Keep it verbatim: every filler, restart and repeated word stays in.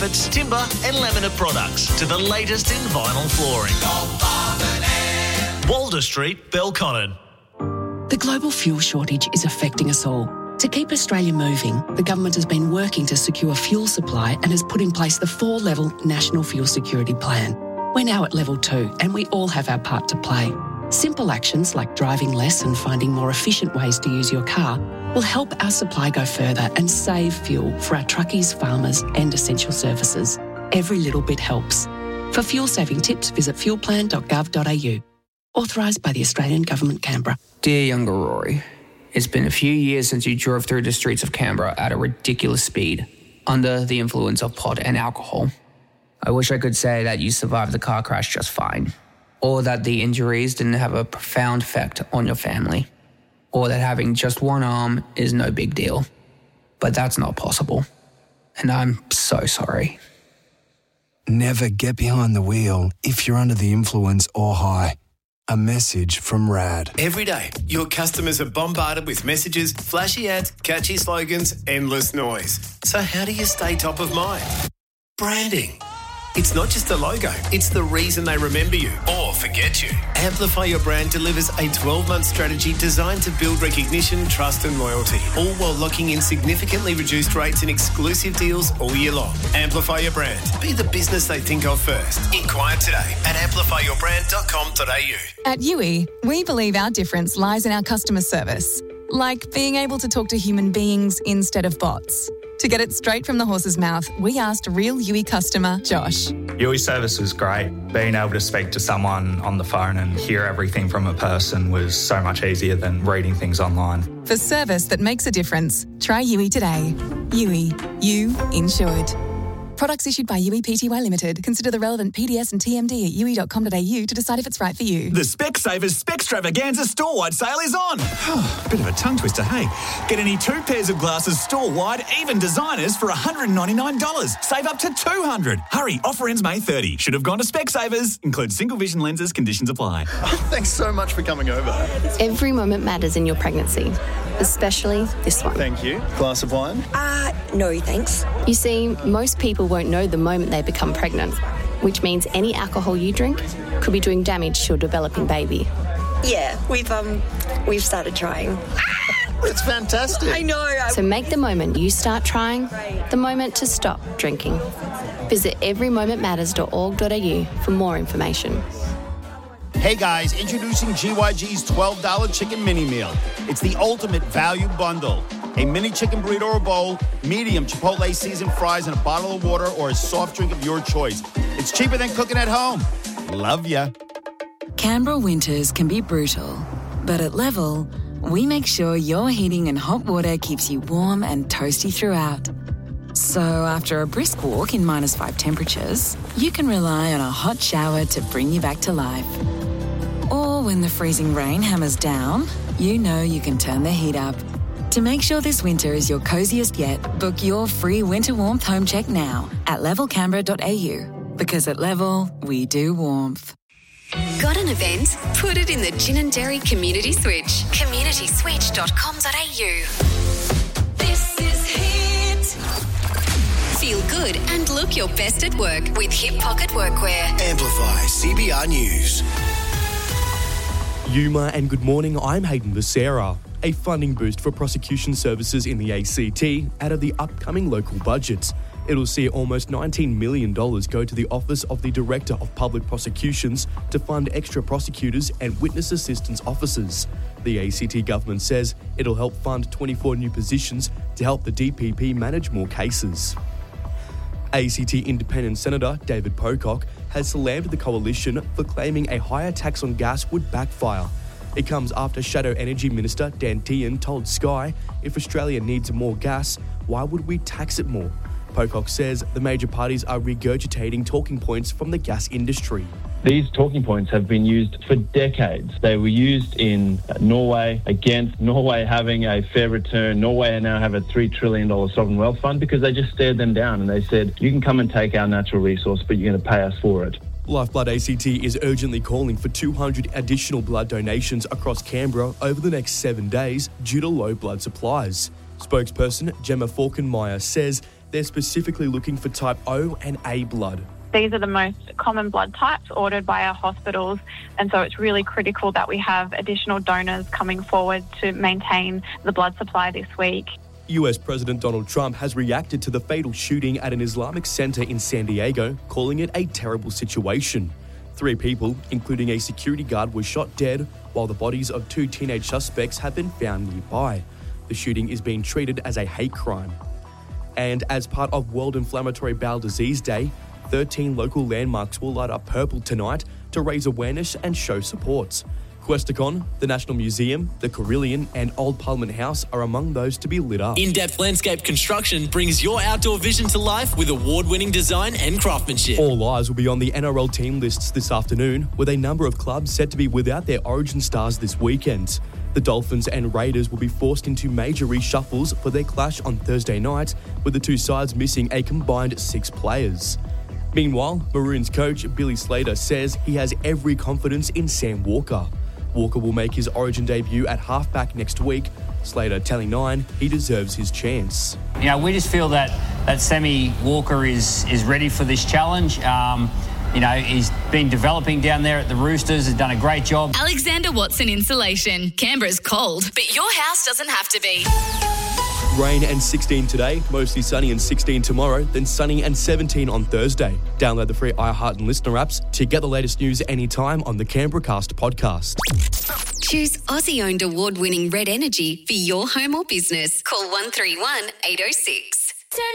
It's timber and laminate products to the latest in vinyl flooring. Walder Street, Belconnen. The global fuel shortage is affecting us all. To keep Australia moving, the government has been working to secure fuel supply and has put in place the four-level National Fuel Security Plan. We're now at level two and we all have our part to play. Simple actions like driving less and finding more efficient ways to use your car will help our supply go further and save fuel for our truckies, farmers and essential services. Every little bit helps. For fuel-saving tips, visit fuel plan dot gov dot a u. Authorised by the Australian Government, Canberra. Dear younger Rory, it's been a few years since you drove through the streets of Canberra at a ridiculous speed, under the influence of pot and alcohol. I wish I could say that you survived the car crash just fine, or that the injuries didn't have a profound effect on your family, or that having just one arm is no big deal. But that's not possible, and I'm so sorry. Never get behind the wheel if you're under the influence or high. A message from R A D. Every day, your customers are bombarded with messages, flashy ads, catchy slogans, endless noise. So how do you stay top of mind? Branding. It's not just a logo, it's the reason they remember you or forget you. Amplify Your Brand delivers a twelve-month strategy designed to build recognition, trust and loyalty, all while locking in significantly reduced rates and exclusive deals all year long. Amplify Your Brand. Be the business they think of first. Inquire today at amplify your brand dot com dot a u. At U I, we believe our difference lies in our customer service, like being able to talk to human beings instead of bots. To get it straight from the horse's mouth, we asked real U I customer Josh. U I service was great. Being able to speak to someone on the phone and hear everything from a person was so much easier than reading things online. For service that makes a difference, try U I today. U I, you insured. Products issued by U I Pty Limited. Consider the relevant P D S and T M D at u i dot com dot a u to decide if it's right for you. The Specsavers Specstravaganza store-wide sale is on. Bit of a tongue twister, hey? Get any two pairs of glasses store-wide, even designers, for one hundred ninety-nine dollars. Save up to two hundred dollars. Hurry, offer ends May thirtieth. Should have gone to Specsavers. Includes single vision lenses, conditions apply. Oh, thanks so much for coming over. Every moment matters in your pregnancy, especially this one. Thank you. Glass of wine? Uh, no, thanks. You see, most people won't know the moment they become pregnant, which means any alcohol you drink could be doing damage to your developing baby. Yeah, we've um, we've started trying. It's fantastic. I know. So make the moment you start trying the moment to stop drinking. Visit every moment matters dot org dot a u for more information. Hey guys, introducing G Y G's twelve dollars chicken mini meal. It's the ultimate value bundle. A mini chicken burrito or bowl, medium Chipotle seasoned fries, and a bottle of water or a soft drink of your choice. It's cheaper than cooking at home. Love ya. Canberra winters can be brutal, but at Level, we make sure your heating and hot water keeps you warm and toasty throughout. So after a brisk walk in minus five temperatures, you can rely on a hot shower to bring you back to life. Or when the freezing rain hammers down, you know you can turn the heat up. To make sure this winter is your coziest yet, book your free winter warmth home check now at level canberra dot a u. Because at Level, we do warmth. Got an event? Put it in the Gin and Dairy Community Switch. community switch dot com dot a u. This is Hit. Feel good and look your best at work with Hip Pocket Workwear. Amplify C B R News. Yuma and good morning, I'm Hayden Becerra. A funding boost for prosecution services in the A C T out of the upcoming local budgets. It'll see almost nineteen million dollars go to the Office of the Director of Public Prosecutions to fund extra prosecutors and witness assistance officers. The A C T government says it'll help fund twenty-four new positions to help the D P P manage more cases. A C T Independent Senator David Pocock has slammed the coalition for claiming a higher tax on gas would backfire. It comes after Shadow Energy Minister Dan Tehan told Sky, if Australia needs more gas, why would we tax it more? Pocock says the major parties are regurgitating talking points from the gas industry. These talking points have been used for decades. They were used in Norway against Norway having a fair return. Norway now have a three trillion dollars sovereign wealth fund because they just stared them down and they said, you can come and take our natural resource, but you're going to pay us for it. Lifeblood A C T is urgently calling for two hundred additional blood donations across Canberra over the next seven days due to low blood supplies. Spokesperson Gemma Falkenmeyer says They're specifically looking for type O and A blood. These are the most common blood types ordered by our hospitals, and so it's really critical that we have additional donors coming forward to maintain the blood supply this week. U S President Donald Trump has reacted to the fatal shooting at an Islamic center in San Diego, calling it a terrible situation. Three people, including a security guard, were shot dead, while the bodies of two teenage suspects have been found nearby. The shooting is being treated as a hate crime. And as part of World Inflammatory Bowel Disease Day, thirteen local landmarks will light up purple tonight to raise awareness and show support. Questacon, the National Museum, the Carillion and Old Parliament House are among those to be lit up. In-Depth Landscape Construction brings your outdoor vision to life with award-winning design and craftsmanship. All eyes will be on the N R L team lists this afternoon, with a number of clubs set to be without their origin stars this weekend. The Dolphins and Raiders will be forced into major reshuffles for their clash on Thursday night, with the two sides missing a combined six players. Meanwhile, Maroons coach Billy Slater says he has every confidence in Sam Walker. Walker will make his Origin debut at halfback next week. Slater telling Nine he deserves his chance. You know, we just feel that, that Sammy Walker is is ready for this challenge. Um, you know, he's been developing down there at the Roosters, has done a great job. Alexander Watson Insulation. Canberra's cold, but your house doesn't have to be. Rain and sixteen today, mostly sunny and sixteen tomorrow, then sunny and seventeen on Thursday. Download the free iHeart and Listener apps to get the latest news anytime on the Canberra Cast podcast. Choose Aussie-owned award-winning Red Energy for your home or business. Call one three one, eight oh six.